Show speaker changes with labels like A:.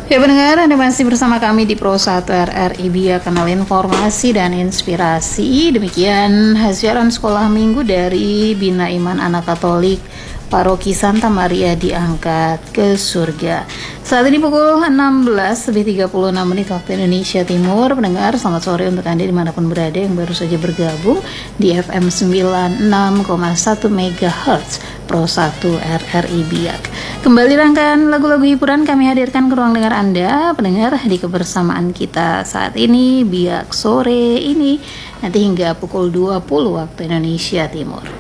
A: Ya pendengar, Anda masih bersama kami di Pro 1 RRI Biak, kanal informasi dan inspirasi. Demikian siaran sekolah minggu dari Bina Iman Anak Katolik Paroki Santa Maria diangkat ke surga. Saat ini pukul 16:36 waktu Indonesia Timur. Pendengar, selamat sore untuk Anda dimanapun berada yang baru saja bergabung di FM 96,1 MHz Pro 1 RRI Biak. Kembali rangkaian lagu-lagu hiburan kami hadirkan ke ruang dengar Anda, pendengar, di kebersamaan kita saat ini Biak sore ini nanti hingga pukul 20 waktu Indonesia Timur.